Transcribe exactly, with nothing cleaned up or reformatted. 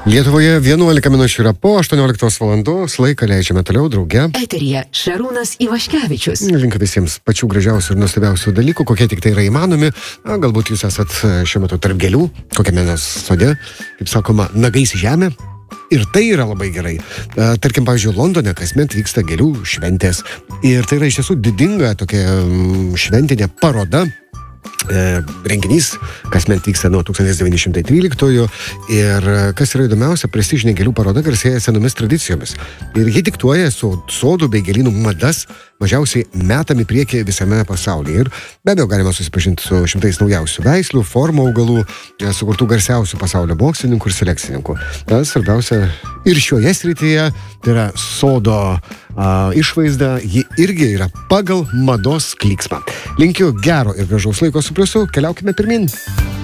Lietuvoje vienuolika minučių yra po aštuonioliktos valandos, laiką leidžiame toliau drauge. Eteryje Šarūnas Ivaškevičius. Linkiu visiems pačių gražiausių ir nuostabiausių dalykų, kokie tik tai yra įmanomi. Na, galbūt jūs esat šiuo metu tarp gėlių, kokiame nors sode, kaip sakoma, nagais į žemę. Ir tai yra labai gerai. Tarkim, pavyzdžiui, Londone kasmet vyksta gėlių šventės. Ir tai yra iš tiesų didinga tokia šventinė paroda. E, renginys, kasmet vyksta nuo tūkstantis devyni šimtai tryliktojo ir kas yra įdomiausia, prestižinė gėlių paroda garsėja senomis tradicijomis ir ji diktuoja sodų bei gėlynų madas mažiausiai metami priekį visame pasaulyje ir be abejo galima susipažinti su šimtais naujausių veislių, formų augalų, sukurtų garsiausių pasaulio mokslininkų ir selekcininkų. Na, svarbiausia ir šioje srityje, tai yra sodo a, išvaizda, ji irgi yra pagal mados klyksmą. Linkiu gero ir gražaus laiko su pliusu, keliaukime pirmin.